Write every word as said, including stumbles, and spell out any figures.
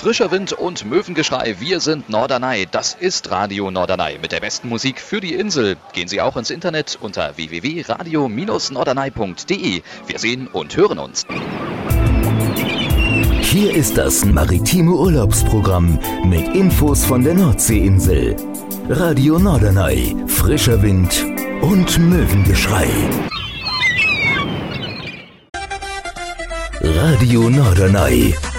Frischer Wind und Möwengeschrei, wir sind Norderney. Das ist Radio Norderney mit der besten Musik für die Insel. Gehen Sie auch ins Internet unter w w w punkt radio Bindestrich norderney punkt d e. Wir sehen und hören uns. Hier ist das maritime Urlaubsprogramm mit Infos von der Nordseeinsel. Radio Norderney, frischer Wind und Möwengeschrei. Radio Norderney.